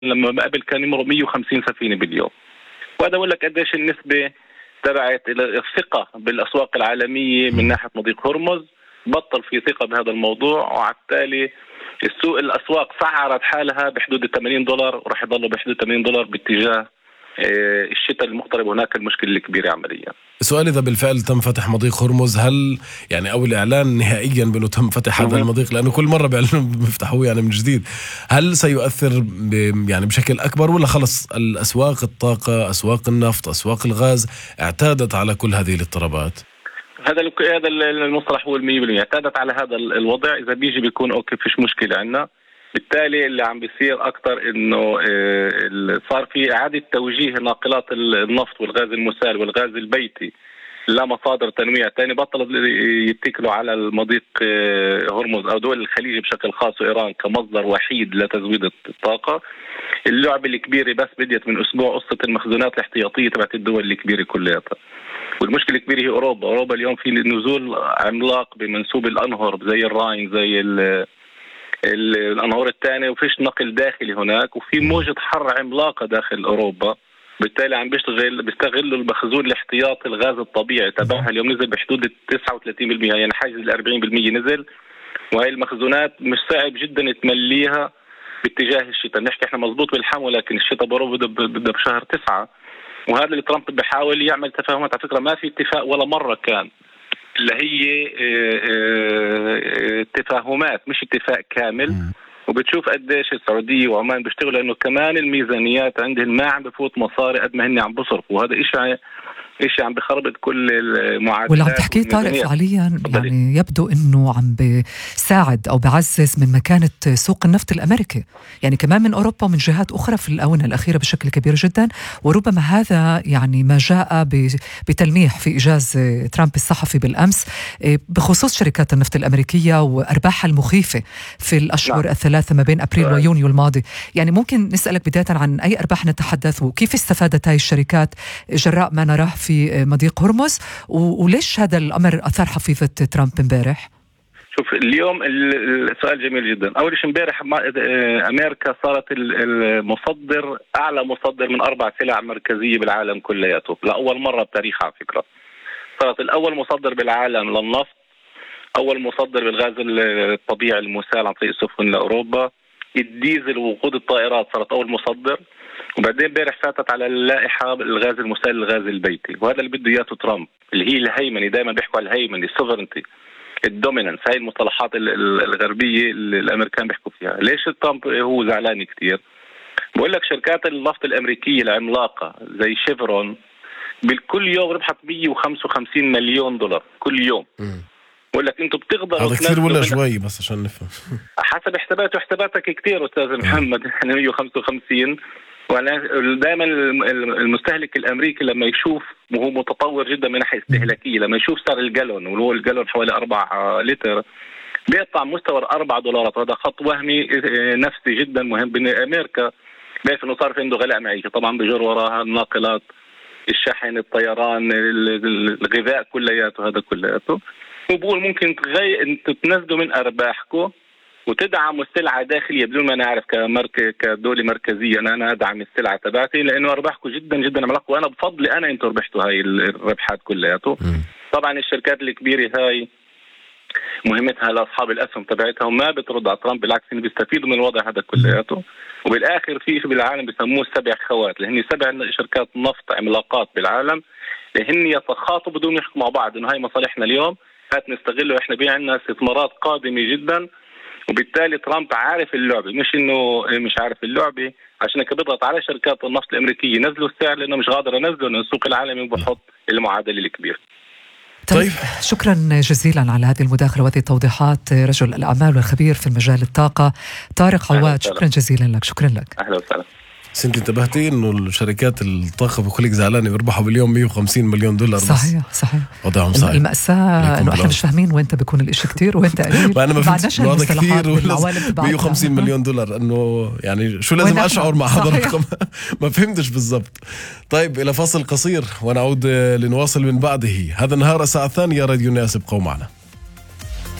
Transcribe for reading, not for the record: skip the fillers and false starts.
لما قبل كان يمر 150 سفينة باليوم. وهذا بقول لك قديش النسبة تبعت الثقة بالأسواق العالمية من ناحية مضيق هرمز. بطل في ثقة بهذا الموضوع، وعلى التالي الأسواق سعرت حالها بحدود $80 وراح يضلوا بحدود $80 باتجاه الشتاء المقترب. هناك المشكلة الكبيرة عمليا. السؤال إذا بالفعل تم فتح مضيق هرمز، هل يعني أو الإعلان نهائيا بأنه تم فتح هذا المضيق، لأنه كل مرة بيعلنوا بيفتحوه يعني من جديد، هل سيؤثر يعني بشكل أكبر، ولا خلص الأسواق الطاقة، أسواق النفط، أسواق الغاز اعتادت على كل هذه الاضطرابات؟ هذا المصطلح هو 100% اعتادت على هذا الوضع. إذا بيجي بيكون أوكي فيش مشكلة عنا. بالتالي اللي عم بيصير أكتر إنه صار في إعادة توجيه ناقلات النفط والغاز المسال والغاز البيتي لمصادر تنويع تاني. بطلوا يتكلوا على المضيق هرمز أو دول الخليج بشكل خاص وإيران كمصدر وحيد لتزويد الطاقة. اللعبة الكبيرة بس بديت من أسبوع، قصة المخزونات الاحتياطية تبعت الدول الكبيرة كلها. والمشكلة الكبيرة هي أوروبا اليوم في نزول عملاق بمنسوب الأنهر زي الراين زي الأنهار الثانية، وفيش نقل داخلي هناك، وفي موجة حر عملاقة داخل أوروبا. بالتالي عم بيستغلوا المخزون الاحتياطي الغاز الطبيعي تبعها. اليوم نزل بحدود 39%، يعني حاجز 40% نزل. وهي المخزونات مش صعب جدا تمليها باتجاه الشتاء. نحكي احنا مزبوط بالحمو، لكن الشتاء بروح بدأ بشهر 9. وهذا اللي ترامب بيحاول يعمل تفاهمات. على فكرة ما في اتفاق ولا مرة كان، اللي هي تفاهمات مش اتفاق كامل. وبتشوف قديش السعودية وعمان بيشتغلوا لأنه كمان الميزانيات عندهم ما عم بفوت مصاري قد ما هن عم بصرفوا. وهذا إشي عم بخربط كل المعادلات. واللي عم تحكيه طارق فعليا يعني يبدو أنه عم بساعد أو بعزز من مكانة سوق النفط الأمريكي، يعني كمان من أوروبا ومن جهات أخرى في الآونة الأخيرة بشكل كبير جدا. وربما هذا يعني ما جاء بتلميح في إيجاز ترامب الصحفي بالأمس بخصوص شركات النفط الأمريكية وأرباحها المخيفة في الأشهر الثلاثة ما بين أبريل ويونيو الماضي. يعني ممكن نسألك بداية عن أي أرباح نتحدث، وكيف استفادت هاي الشركات جراء ما نراه في مضيق هرمز، وليش هذا الأمر أثار حفيظة ترامب امبارح؟ شوف اليوم السؤال جميل جدا. أول شيء امبارح أمريكا صارت المصدر أعلى مصدر من 4 سلع مركزية بالعالم كلياته لأول مرة بتاريخها. على فكرة صارت الأول مصدر بالعالم للنفط، أول مصدر بالغاز الطبيعي المسال عن طريق السفن لأوروبا، الديزل ووقود الطائرات صارت أول مصدر. وبعدين امبارح فاتت على اللائحة الغاز المسال الغاز البيتي. وهذا اللي بده اياه ترامب، اللي هي الهيمنة. دائما بيحكوا على الهيمنة، السوفرنتي، الدومينانس. هاي المصطلحات الغربية اللي الامريكان بيحكوا فيها. ليش ترامب هو زعلان كتير؟ بقول لك شركات النفط الامريكية العملاقة زي شيفرون بالكل يوم ربحت $155 مليون كل يوم. بقول لك انتم بتقدروا. هذا كثير ولا شوي بس عشان نفهم؟ حسب حساباتك كتير استاذ محمد. احنا 155. ودائما المستهلك الامريكي لما يشوف، وهو متطور جدا من ناحيه استهلاكيه، لما يشوف سعر الجالون وهو الجالون حوالي 4 لتر بيقطع مستوى $4. وهذا خط وهمي نفسي جدا مهم. بامريكا بيعرف انه صار في عنده غلاء معيشي، طبعا بجر وراها الناقلات، الشحن، الطيران، الغذاء كلياته. هذا كلياته. وبقول ممكن تنزلوا من ارباحكم وتدعموا السلعة داخلية بدون ما نعرف كدولة مركزية. أنا أدعم السلعة تبعتي لأنه أرباحكم جدا جدا عملاقة، وأنا بفضلي أنا أنتوا ربحتوا هاي الربحات كلياته. طبعا الشركات الكبيرة هاي مهمتها لأصحاب الأسهم تبعتها وما بترد على ترامب، بالعكس إنه بيستفيدوا من الوضع هذا كلياته. وبالآخر في بالعالم بيسموه 7 خوات، اللي هن 7 شركات نفط عملاقات بالعالم، اللي هن يتخاطبوا بدون يحكوا مع بعض إنه هاي مصالحنا اليوم، هات نستغله. إحنا عندنا استثمارات قادمة جدا. وبالتالي ترامب عارف اللعبة، مش إنه مش عارف اللعبة، عشان كده بيضغط على شركات النفط الأمريكية نزلوا السعر، لأنه مش قادر ينزلوا لأن السوق العالمي بحط المعادلة الكبير. طيب شكرا جزيلا على هذه المداخلة وهذه التوضيحات رجل الأعمال والخبير في المجال الطاقة طارق عواد. شكرا جزيلا لك. شكرا لك. أهلا وسهلا. انت انتبهتي انه الشركات الطاقه بخليك زعلانه بيربحوا باليوم $150 مليون بس. صحيح وضعهم صعب. المأساة انه احنا مش فاهمين وين بيكون الاشي كتير وين قليل. انا ما فهمتش هذا كثير ولا $150 مليون. انه يعني شو لازم اشعر مع هذا الرقم؟ ما فهمتش بالضبط. طيب الى فاصل قصير ونعود لنواصل من بعده. هذا النهار الساعة 2 راديو الناس، ابقوا معنا.